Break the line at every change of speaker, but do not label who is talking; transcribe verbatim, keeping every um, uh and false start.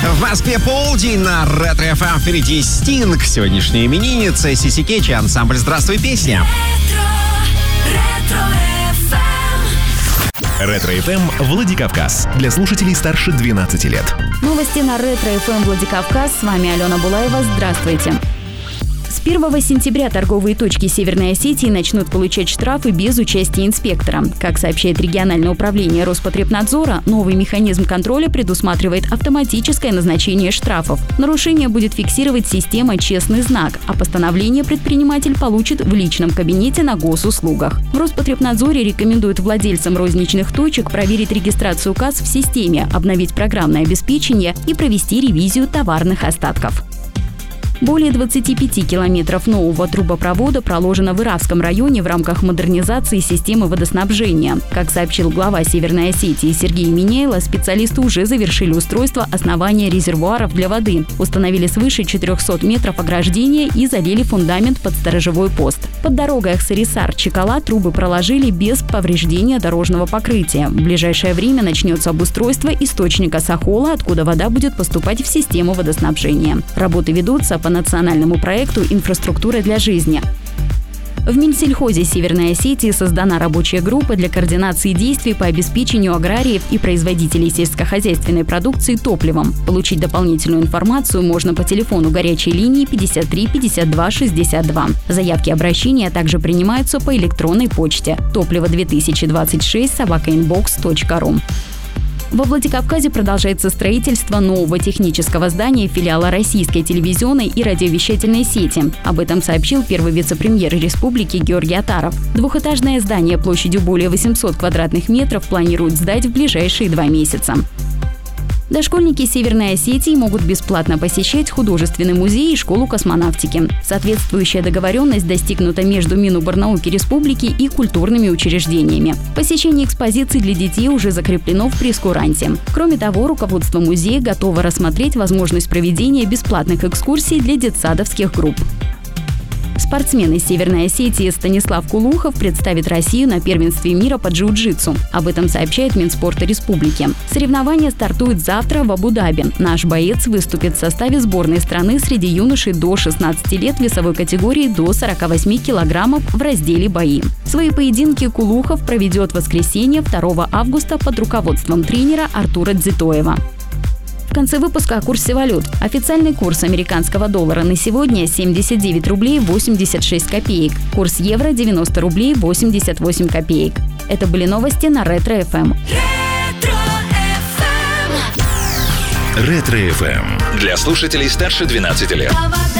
В Москве полдень, на Ретро эф эм впереди Стинг. Сегодняшняя именинница Сиси Кетч и ансамбль «Здравствуй, песня».
Ретро эф эм Владикавказ. Для слушателей старше двенадцати лет.
Новости на Ретро эф эм Владикавказ. С вами Алена Булаева. Здравствуйте. С первого сентября торговые точки Северной Осетии начнут получать штрафы без участия инспектора. Как сообщает региональное управление Роспотребнадзора, новый механизм контроля предусматривает автоматическое назначение штрафов. Нарушение будет фиксировать система «Честный знак», а постановление предприниматель получит в личном кабинете на госуслугах. В Роспотребнадзоре рекомендуют владельцам розничных точек проверить регистрацию касс в системе, обновить программное обеспечение и провести ревизию товарных остатков. Более двадцати пяти километров нового трубопровода проложено в Иравском районе в рамках модернизации системы водоснабжения. Как сообщил глава Северной Осетии Сергей Минейло, специалисты уже завершили устройство основания резервуаров для воды, установили свыше четырехсот метров ограждения и залили фундамент под сторожевой пост. Под дорогой Ахсарисар-Чекала трубы проложили без повреждения дорожного покрытия. В ближайшее время начнется обустройство источника Сахола, откуда вода будет поступать в систему водоснабжения. Работы ведутся по национальному проекту «Инфраструктура для жизни». В Минсельхозе Северной Осетии создана рабочая группа для координации действий по обеспечению аграриев и производителей сельскохозяйственной продукции топливом. Получить дополнительную информацию можно по телефону горячей линии пятьдесят три пятьдесят два шестьдесят два. Заявки и обращения также принимаются по электронной почте топливо две тысячи двадцать шесть собака инбокс точка ру. Во Владикавказе продолжается строительство нового технического здания филиала российской телевизионной и радиовещательной сети. Об этом сообщил первый вице-премьер республики Георгий Атаров. Двухэтажное здание площадью более восьмисот квадратных метров планируют сдать в ближайшие два месяца. Дошкольники Северной Осетии могут бесплатно посещать художественный музей и школу космонавтики. Соответствующая договоренность достигнута между Миноборнауки республики и культурными учреждениями. Посещение экспозиций для детей уже закреплено в прейскуранте. Кроме того, руководство музея готово рассмотреть возможность проведения бесплатных экскурсий для детсадовских групп. Спортсмен из Северной Осетии Станислав Кулухов представит Россию на первенстве мира по джиу-джитсу. Об этом сообщает Минспорта республики. Соревнования стартуют завтра в Абу-Даби. Наш боец выступит в составе сборной страны среди юношей до шестнадцати лет весовой категории до сорока восьми килограммов в разделе «Бои». Свои поединки Кулухов проведет в воскресенье второго августа под руководством тренера Артура Дзитоева. В конце выпуска о курсе валют. Официальный курс американского доллара на сегодня семьдесят девять рублей восемьдесят шесть копеек. Курс евро девяносто рублей восемьдесят восемь копеек. Это были новости на Ретро эф эм.
Ретро эф эм. Для слушателей старше двенадцати лет.